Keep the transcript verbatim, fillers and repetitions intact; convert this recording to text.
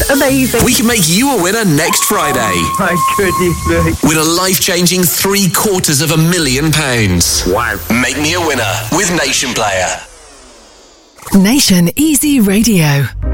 Amazing. We can make you a winner next Friday. Oh, my goodness me. With a life-changing three quarters of a million pounds. Wow. Make me a winner with Nation Player. Nation Easy Radio.